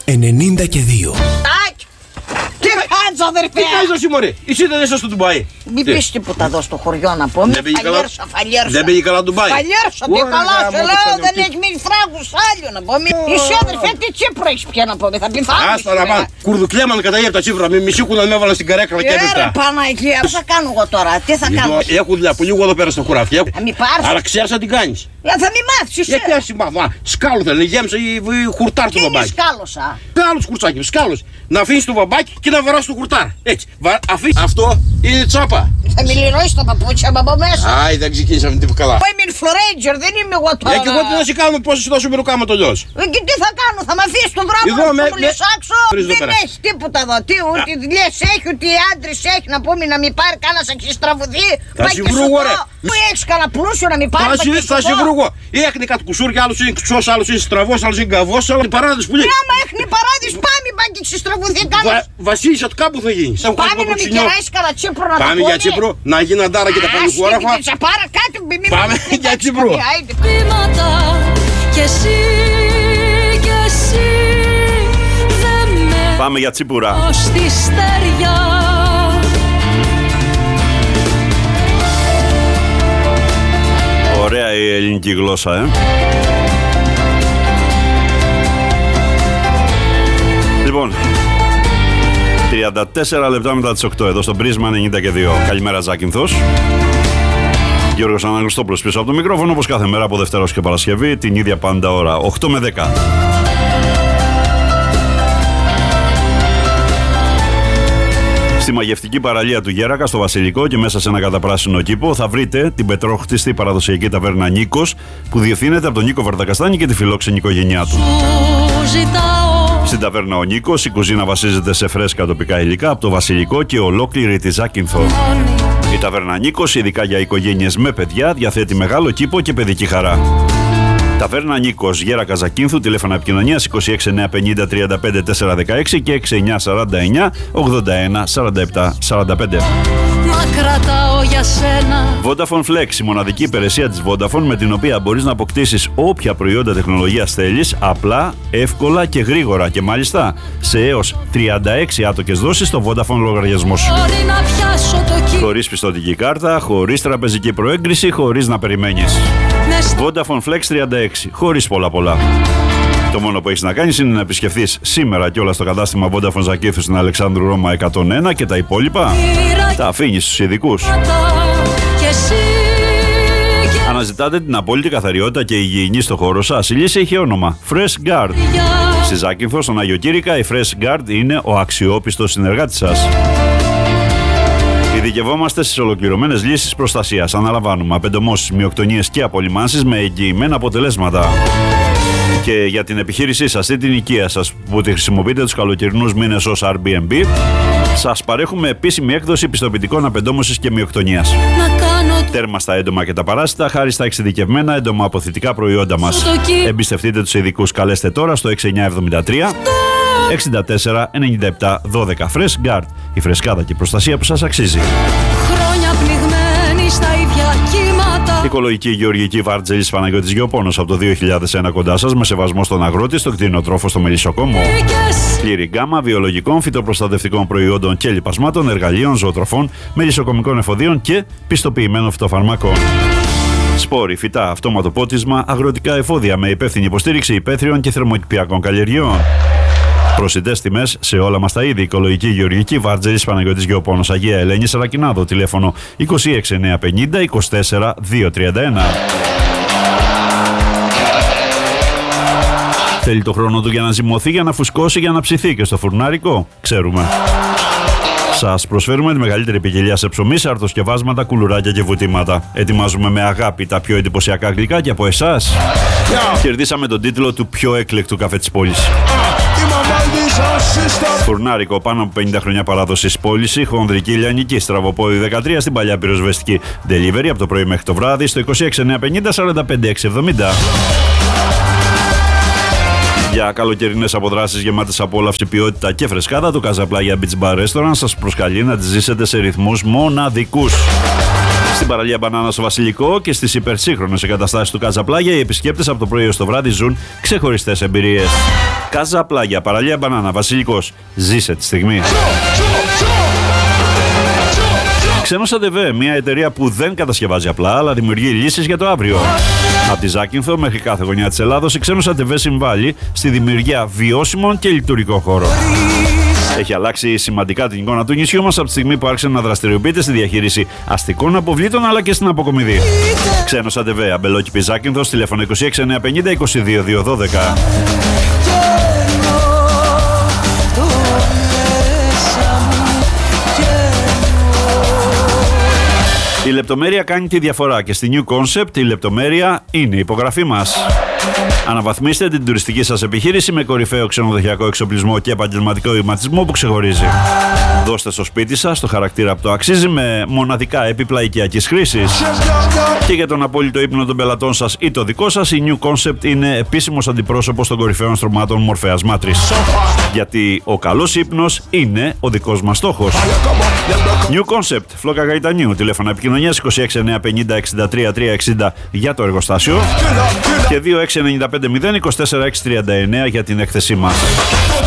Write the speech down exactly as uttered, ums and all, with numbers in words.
ενενήντα και δύο. Τι κάνεις αδερφέ? Τι κάνεις εσύ μωρέ? Εσύ δεν είσαι στο Ντουμπάι? Μην πεις τίποτα εδώ στο χωριό να πω. Μην φαλιέρσα, φαλιέρσα. Δεν πήγε καλά Ντουμπάι? Φαλιέρσα, τι καλά σου λέω, δεν έχει μείνει φράγκους άλλο να πω. Εσύ αδερφέ τι Τσίπρο έχεις πια να πω, θα πειθάνεις. Άστα να πάνε, κουρδουκλέμαν καταγεί από τα Τσίπρα, με μισήκουν να με έβαλα στην καρέκλα και έπεφτα. Έρε Παναγία, τι θα κάνω εγώ τώρα, τι θα κάνω? Έχω δουλειά που λίγο εδώ πέρα στο χωράφι. Θα μη πάρεις. Αλλά ξέρεις να την κάνεις. Θα μη μάθεις εσύ. Γιατί ας μάθω, σκάλο θέλει, γέμισε η χουρτάρ του μπαμπάκι. Τι σκάλωσα? Σκάλος κουρτσάκι, σκάλος. Να αφήσεις το μπαμπάκι και να βαράς το χουρτάρ. Έτσι, αφήσεις. Αυτό είναι τσάπα. Θα με λιρώσει τα παπούτσια από μέσα. Άι, δεν ξεκίνησα με την καλά. Εγώ είμαι influencer, δεν είμαι εγώ τώρα. Ε, και εγώ τι να σε κάνω, πώς σου δώσω μεροκάμα το λιός. Ε, και τι θα κάνω, θα με αφήσεις στον δρόμο να μου λυσάξω. Δεν έχει τίποτα εδώ, τι ούτε δουλειές έχει, ούτε άντρες έχει να πούμε να μην πάρει κανένας να ξεστραβωθεί. Θα σε βρούγω ρε. Μου έχεις κανένα πλούσιο να μην πάρει. Θα σε βρούγω. Έχει κάτι κουσούρια, άλλος είναι ξός, άλλος είναι στραβός, άλλος είναι καβός, άλλος είναι παράδεις που λέει. Άμα έχει παράδεις πάμε πάει και ξεστραβωθεί κανένας. Βασίλισσα του κάπου θα γίνει. Πάμε να μην κεράσεις κανένα Τσίπρο να τα Πάμε για Τσίπρο, να γίνει αντάρα και τα πανικόγραφα. Πάμε για Τσίπρο. Πάμε για Τσίπουρα. Ωραία η ελληνική γλώσσα, ε. Λοιπόν, τριάντα τέσσερα λεπτά μετά τις οκτώ εδώ στο Πρίσμα ενενήντα και δύο. Καλημέρα Ζάκυνθος. Γιώργος Αναγνωστόπουλος πίσω από το μικρόφωνο, όπως κάθε μέρα από Δευτέρα και Παρασκευή, την ίδια πάντα ώρα, οκτώ με δέκα. Στη μαγευτική παραλία του Γέρακα, στο Βασιλικό και μέσα σε ένα καταπράσινο κήπο, θα βρείτε την πετρόχτιστη παραδοσιακή ταβέρνα Νίκος, που διευθύνεται από τον Νίκο Βαρδακαστάνη και τη φιλόξενη οικογένειά του. Στην ταβέρνα ο Νίκος, η κουζίνα βασίζεται σε φρέσκα τοπικά υλικά από το Βασιλικό και ολόκληρη τη Ζάκυνθο. Η ταβέρνα Νίκος, ειδικά για οικογένειες με παιδιά, διαθέτει μεγάλο κήπο και παιδική χαρά. Ταβέρνα Νίκος, Γέρακα Ζακύνθου, τηλέφωνα επικοινωνίας είκοσι έξι εννιακόσια πενήντα τριάντα πέντε τετρακόσια δεκαέξι και έξι εννιακόσια σαράντα εννιά ογδόντα ένα σαράντα επτά σαράντα πέντε. Vodafone Flex, η μοναδική υπηρεσία της Vodafone με την οποία μπορείς να αποκτήσεις όποια προϊόντα τεχνολογίας θέλεις, απλά, εύκολα και γρήγορα και μάλιστα σε έως τριάντα έξι άτοκες δόσεις στο Vodafone λογαριασμό σου. Χωρίς πιστωτική κάρτα, χωρίς τραπεζική προέγκριση, χωρίς να περιμένεις. Vodafone Flex τριάντα έξι, χωρίς πολλά πολλά. Το μόνο που έχεις να κάνεις είναι να επισκεφθείς σήμερα κιόλας στο κατάστημα Vodafone Ζακύνθου στην Αλεξάνδρου Ρώμα εκατόν ένα και τα υπόλοιπα τα αφήνεις στους ειδικούς. Αναζητάτε την απόλυτη καθαριότητα και υγιεινή στο χώρο σας. Η λύση έχει όνομα Fresh Guard. Στη Ζάκυνθο, στον Άγιο Κύρικα, η Fresh Guard είναι ο αξιόπιστος συνεργάτης σας. Ειδικευόμαστε στις ολοκληρωμένες λύσεις προστασίας. Αναλαμβάνουμε απεντομώσεις, μειοκτονίες και απολυμάνσεις με εγγυημένα αποτελέσματα. Και για την επιχείρησή σας ή την οικία σας που τη χρησιμοποιείτε τους καλοκαιρινούς μήνες ως Airbnb, σας παρέχουμε επίσημη έκδοση πιστοποιητικών απεντόμωσης και μειοκτονίας. Τέρμα στα έντομα και τα παράσιτα χάρη στα εξειδικευμένα εντομοαποθητικά προϊόντα μας. Εμπιστευτείτε τους ειδικούς. Καλέστε τώρα στο έξι εννιακόσια εβδομήντα τρία εξήντα τέσσερα ενενήντα επτά δώδεκα. Fresh Guard, η φρεσκάδα και η προστασία που σας αξίζει. Χρόνια πληγμένη στα ίδια κύματα. Οικολογική γεωργική Βάρτζελης Παναγιώτης Γεωπόνος από το δύο χιλιάδες ένα κοντά σας, με σεβασμό στον αγρότη, στο κτηνοτρόφο, στο μελισσοκόμο. Πλήρη γκάμα βιολογικών, φυτοπροστατευτικών προϊόντων και λιπασμάτων, εργαλείων, ζωοτροφών, μελισσοκομικών εφοδίων και πιστοποιημένων φυτοφαρμάκων. Σπόροι, φυτά, αυτόματο πότισμα, αγροτικά εφόδια με υπεύθυνη υποστήριξη υπαίθριων και θερμοκηπιακών καλλιεργειών. Προσιτές τιμές σε όλα μας τα είδη. Οικολογική γεωργική Βάρτζελης Παναγιώτης Γεωπόνος, Αγία Ελένη Σαρακινάδο, τηλέφωνο είκοσι έξι εννιακόσια πενήντα είκοσι τέσσερα διακόσια τριάντα ένα. Θέλει το χρόνο του για να ζυμωθεί, για να φουσκώσει, για να ψηθεί και στο φουρνάρικο? Ξέρουμε. Σας προσφέρουμε τη μεγαλύτερη ποικιλία σε ψωμί, σε αρτοσκευάσματα, κουλουράκια και βουτήματα. Ετοιμάζουμε με αγάπη τα πιο εντυπωσιακά γλυκά και από εσάς κερδίσαμε τον τίτλο του πιο έκλεκτου καφέ της πόλης. Φουρνάρικο, πάνω από πενήντα χρόνια παράδοσης, πώληση, χονδρική Λιανική, Στραβοπόδη δεκατρία στην παλιά πυροσβεστική. Delivery από το πρωί μέχρι το βράδυ στο είκοσι έξι εννιακόσια πενήντα σαράντα πέντε εξακόσια εβδομήντα. Για καλοκαιρινές αποδράσεις γεμάτες απόλαυση, ποιότητα και φρεσκάδα, το Casablanca Beach Bar Restaurant σας προσκαλεί να τις ζήσετε σε ρυθμούς μοναδικούς. Στην παραλία Μπανάνα στο Βασιλικό και στις υπερσύγχρονες εγκαταστάσεις του Casablanca, οι επισκέπτες από το πρωί έως το βράδυ ζουν ξεχωριστές εμπειρίες. Κάζα Πλάγια, παραλία Μπανάνα, Βασιλικός. Ζήσε τη στιγμή. Ξένος ΑΝΤΕΒΕ, μια εταιρεία που δεν κατασκευάζει απλά, αλλά δημιουργεί λύσεις για το αύριο. Από τη Ζάκυνθο μέχρι κάθε γωνιά της Ελλάδος, η Ξένος ΑΝΤΕΒΕ συμβάλλει στη δημιουργία βιώσιμων και λειτουργικών χώρων. Έχει αλλάξει σημαντικά την εικόνα του νησιού μας από τη στιγμή που άρχισε να δραστηριοποιείται στη διαχείριση αστικών αποβλήτων αλλά και στην αποκομιδή. Ξένος ΑΝΤΕΒΕ, Αμπελόκηπη Ζάκυνθος, τηλέφωνο είκοσι έξι εννιακόσια πενήντα είκοσι δύο διακόσια δώδεκα. Η λεπτομέρεια κάνει τη διαφορά και στη New Concept η λεπτομέρεια είναι η υπογραφή μας. Αναβαθμίστε την τουριστική σας επιχείρηση με κορυφαίο ξενοδοχειακό εξοπλισμό και επαγγελματικό βηματισμό που ξεχωρίζει. Δώστε στο σπίτι σας το χαρακτήρα που το αξίζει με μοναδικά έπιπλα οικιακής χρήσης. Και για τον απόλυτο ύπνο των πελατών σας ή το δικό σας, η New Concept είναι επίσημος αντιπρόσωπος των κορυφαίων στρωμάτων Μορφέας Μάτρης. Γιατί ο καλός ύπνος είναι ο δικός μας στόχος. New Concept, Φλόκα Γαϊτανίου, τηλέφωνα επικοινωνίας είκοσι έξι εννιακόσια πενήντα εξήντα τρία τριακόσια εξήντα για το εργοστάσιο και δύο έξι εννιά πέντε μηδέν είκοσι τέσσερα έξι τριάντα εννέα για την έκθεσή μας.